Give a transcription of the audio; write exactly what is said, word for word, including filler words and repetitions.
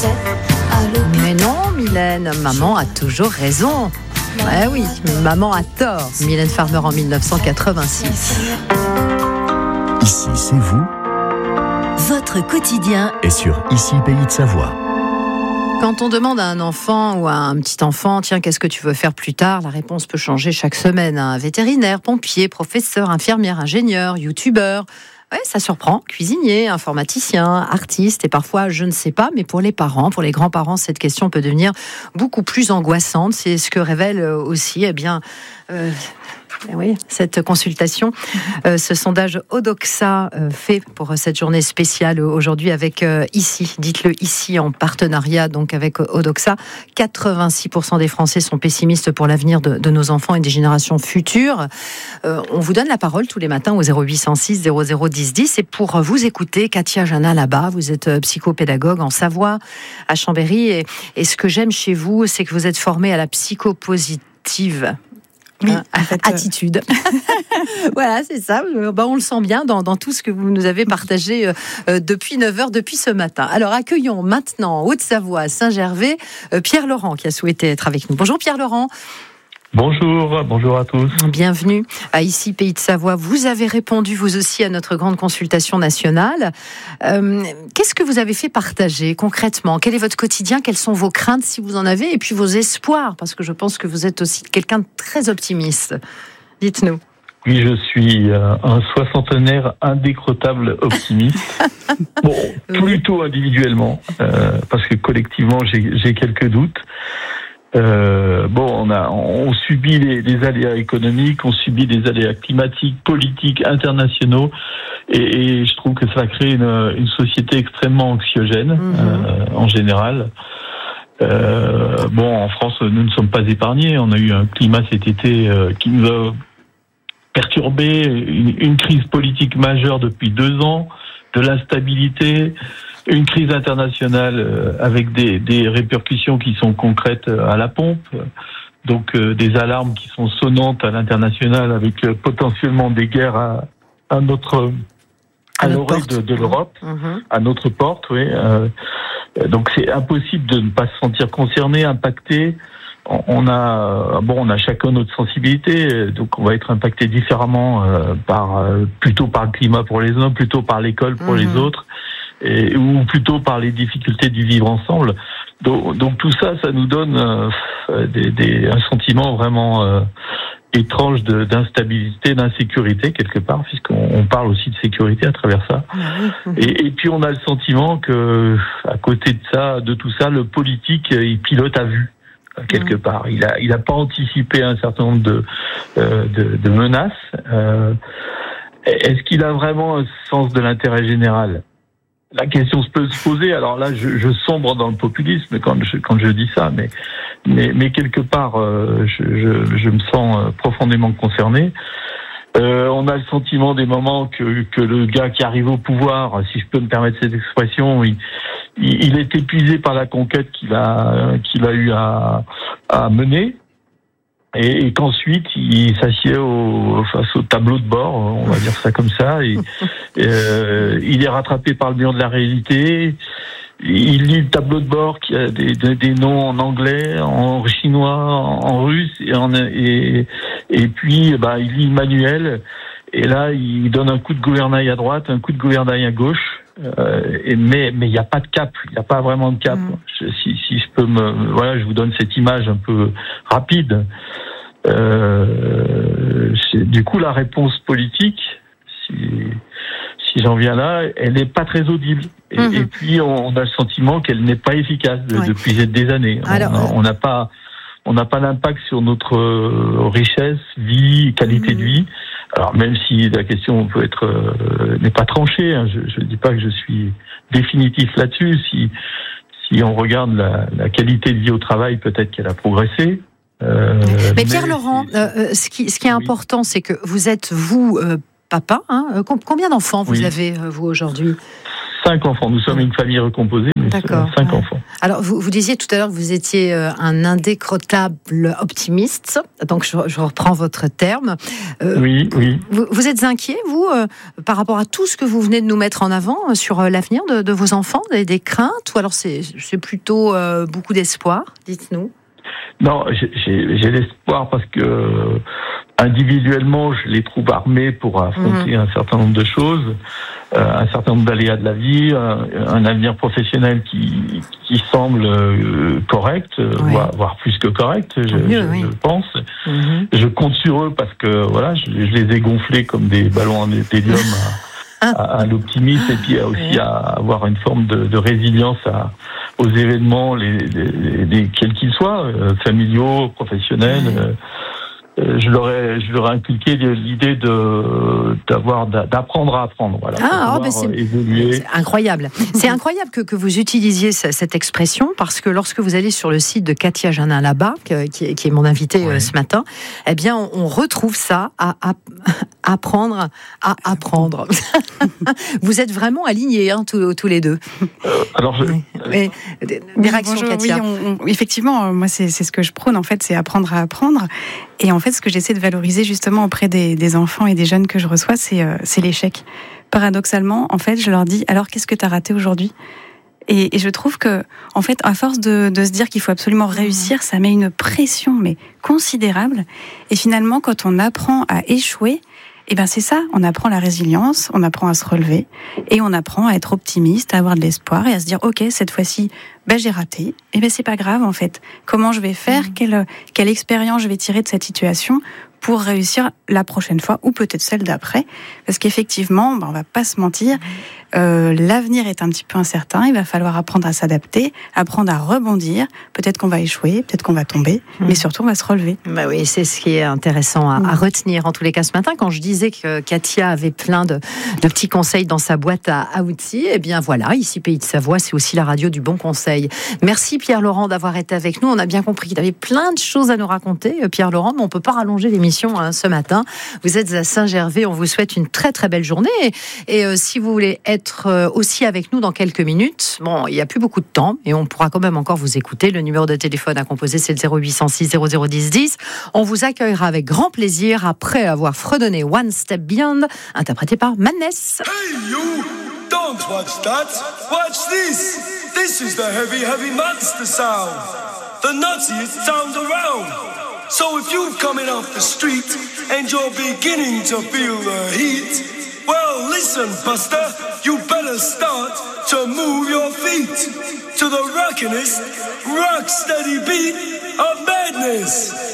Mais non, Mylène, maman a toujours raison. Eh oui, maman a tort. Mylène Farmer en dix-neuf cent quatre-vingt-six. Ici, c'est vous. Votre quotidien Et sur Ici, Pays de Savoie. Quand on demande à un enfant ou à un petit enfant, tiens, qu'est-ce que tu veux faire plus tard ? La réponse peut changer chaque semaine. Un vétérinaire, pompier, professeur, infirmière, ingénieur, youtubeur. Ouais, ça surprend. Cuisinier, informaticien, artiste et parfois, je ne sais pas, mais pour les parents, pour les grands-parents, cette question peut devenir beaucoup plus angoissante. C'est ce que révèle aussi, eh bien, euh, oui, cette consultation, euh, ce sondage Odoxa euh, fait pour cette journée spéciale aujourd'hui avec euh, Ici, dites-le Ici en partenariat donc avec Odoxa. quatre-vingt-six pour cent des Français sont pessimistes pour l'avenir de, de nos enfants et des générations futures. Euh, on vous donne la parole tous les matins au zéro huit cent six zéro zéro dix dix et pour vous écouter, Katia Jana là-bas, vous êtes psychopédagogue en Savoie, à Chambéry et, et ce que j'aime chez vous, c'est que vous êtes formée à la psychopositive. Oui, hein, en fait, attitude. Euh... voilà, c'est ça. Ben, on le sent bien dans, dans tout ce que vous nous avez partagé euh, depuis neuf heures, depuis ce matin. Alors, accueillons maintenant, en Haute-Savoie, Saint-Gervais, euh, Pierre-Laurent qui a souhaité être avec nous. Bonjour Pierre-Laurent. Bonjour, bonjour à tous. Bienvenue à Ici, Pays de Savoie. Vous avez répondu, vous aussi, à notre grande consultation nationale. Euh, qu'est-ce que vous avez fait partager concrètement ? Quel est votre quotidien ? Quelles sont vos craintes, si vous en avez ? Et puis vos espoirs, parce que je pense que vous êtes aussi quelqu'un de très optimiste. Dites-nous. Oui, je suis euh, un soixantenaire indécrottable optimiste. Bon, plutôt individuellement, euh, parce que collectivement, j'ai, j'ai quelques doutes. Euh, bon, on a, on subit les, les aléas économiques, on subit les aléas climatiques, politiques, internationaux, et, et je trouve que ça crée une, une société extrêmement anxiogène, mmh. euh, en général. Euh, bon, en France, nous ne sommes pas épargnés. On a eu un climat cet été euh, qui nous a perturbé, une, une crise politique majeure depuis deux ans, de l'instabilité. Une crise internationale avec des, des répercussions qui sont concrètes à la pompe, donc euh, des alarmes qui sont sonnantes à l'international avec euh, potentiellement des guerres à, à notre à, à l'oreille de, de l'Europe, mmh. à notre porte, oui. Euh, donc c'est impossible de ne pas se sentir concerné, impacté. On a bon, on a chacun notre sensibilité, donc on va être impacté différemment euh, par euh, plutôt par le climat pour les uns, plutôt par l'école pour mmh. les autres. Et, ou plutôt par les difficultés du vivre ensemble. Donc, donc tout ça, ça nous donne euh, des, des, un sentiment vraiment euh, étrange de, d'instabilité, d'insécurité quelque part, puisqu'on on parle aussi de sécurité à travers ça. Et, et puis on a le sentiment que, à côté de ça, de tout ça, le politique, il pilote à vue quelque part. Il a, il a pas anticipé un certain nombre de, euh, de, de menaces. Euh, est-ce qu'il a vraiment un sens de l'intérêt général ? La question se peut se poser. Alors là, je, je sombre dans le populisme quand je, quand je dis ça, mais, mais, mais quelque part, euh, je, je, je me sens profondément concerné. Euh, on a le sentiment des moments que, que le gars qui arrive au pouvoir, si je peux me permettre cette expression, il, il, il est épuisé par la conquête qu'il a, qu'il a eu à, à mener. Et, et qu'ensuite il s'assied au, face au tableau de bord, on va dire ça comme ça, et euh, il est rattrapé par le mur de la réalité. Il lit le tableau de bord qui a des, des, des noms en anglais, en chinois, en russe, et, en, et, et puis bah, il lit le manuel, et là il donne un coup de gouvernail à droite, un coup de gouvernail à gauche. Euh, et, mais mais il n'y a pas de cap, il n'y a pas vraiment de cap. Mmh. Je, si, si je peux me, voilà, je vous donne cette image un peu rapide. Euh, du coup, la réponse politique, si, si j'en viens là, elle n'est pas très audible. Et, mmh. et puis, on, on a le sentiment qu'elle n'est pas efficace de, ouais. depuis des années. Alors, on n'a pas, on n'a pas d'impact sur notre richesse, vie, qualité mmh. de vie. Alors, même si la question peut être euh, n'est pas tranchée, hein, je ne dis pas que je suis définitif là-dessus. Si si on regarde la, la qualité de vie au travail, peut-être qu'elle a progressé. Euh, mais Pierre-Laurent, euh, ce qui ce qui est oui. important, c'est que vous êtes vous euh, papa. Hein, combien d'enfants vous oui. avez vous aujourd'hui ? Cinq enfants. Nous sommes une famille recomposée, mais D'accord. cinq ouais. enfants. Alors, vous, vous disiez tout à l'heure que vous étiez un indécrottable optimiste. Donc, je, je reprends votre terme. Euh, Oui, oui. Vous, vous êtes inquiet, vous, euh, par rapport à tout ce que vous venez de nous mettre en avant euh, sur euh, l'avenir de, de vos enfants, des, des craintes, ou alors c'est, c'est plutôt euh, beaucoup d'espoir? Dites-nous. Non, j'ai, j'ai, j'ai l'espoir parce que euh, individuellement, je les trouve armés pour affronter mmh. un certain nombre de choses, euh, un certain nombre d'aléas de la vie, un, un avenir professionnel qui, qui semble euh, correct, ouais. voire, voire plus que correct, je, mieux, je, oui. je pense. Mmh. Je compte sur eux parce que voilà, je, je les ai gonflés comme des ballons en hélium à, à, à l'optimisme et puis aussi à avoir une forme de, de résilience à, aux événements, les, les, les, quels qu'ils soient, euh, familiaux, professionnels. Mmh. Euh, Je leur ai, je leur ai inculqué l'idée de d'avoir d'apprendre à apprendre. Voilà, ah, oh, ben c'est, c'est incroyable. C'est incroyable que, que vous utilisiez cette expression parce que lorsque vous allez sur le site de Katia Janin-Labat, qui est, qui est mon invitée ouais. ce matin, eh bien on, on retrouve ça à, à apprendre à apprendre. Vous êtes vraiment alignés hein, tous, tous les deux. Euh, alors, je... Mais, des oui, réactions, bonjour, Katia. Oui, on, on, effectivement, moi c'est, c'est ce que je prône en fait, c'est apprendre à apprendre. Et en fait, ce que j'essaie de valoriser justement auprès des, des enfants et des jeunes que je reçois, c'est, euh, c'est l'échec. Paradoxalement, en fait, je leur dis, alors qu'est-ce que tu as raté aujourd'hui ? et, et je trouve que, en fait, à force de, de se dire qu'il faut absolument réussir, ça met une pression, mais considérable. Et finalement, quand on apprend à échouer, eh ben c'est ça, on apprend la résilience, on apprend à se relever et on apprend à être optimiste, à avoir de l'espoir et à se dire ok, cette fois-ci, ben j'ai raté, et ben c'est pas grave en fait. Comment je vais faire, mmh. quelle quelle expérience je vais tirer de cette situation pour réussir la prochaine fois ou peut-être celle d'après, parce qu'effectivement, ben on va pas se mentir, euh, l'avenir est un petit peu incertain, il va falloir apprendre à s'adapter, apprendre à rebondir, peut-être qu'on va échouer, peut-être qu'on va tomber, mmh. mais surtout on va se relever. Bah oui, c'est ce qui est intéressant à, mmh. à retenir en tous les cas ce matin. Quand je disais que Katia avait plein de, de petits conseils dans sa boîte à, à outils, eh bien voilà, ici Pays de Savoie, c'est aussi la radio du bon conseil. Merci Pierre-Laurent d'avoir été avec nous, on a bien compris qu'il avait plein de choses à nous raconter, Pierre-Laurent, mais on peut pas rallonger l'émission Hein, ce matin. Vous êtes à Saint-Gervais, on vous souhaite une très très belle journée et, et euh, si vous voulez être euh, aussi avec nous dans quelques minutes, bon, il n'y a plus beaucoup de temps et on pourra quand même encore vous écouter. Le numéro de téléphone à composer, c'est le zéro huit cent six zéro zéro dix dix. On vous accueillera avec grand plaisir après avoir fredonné One Step Beyond, interprété par Madness. Hey you, don't watch that, watch this. This is the heavy heavy monster sound, the nuttiest sound around. So if you're coming off the street and you're beginning to feel the heat, well listen Buster, you better start to move your feet to the rockin'est, rock steady beat of madness.